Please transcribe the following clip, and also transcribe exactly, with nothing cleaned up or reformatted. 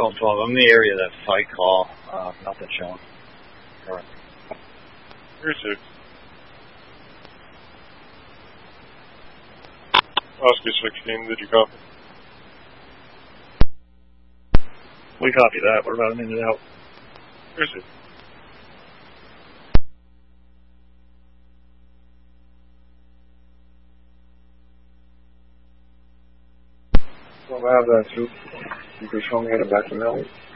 Golf twelve, I'm in the area of that fight call. Uh, nothing showing. Correct. Three six. Oscar sixteen, did you copy? We copy that. We're about a minute out. Three six. Well, I have that too. You can show me in the back of the mail.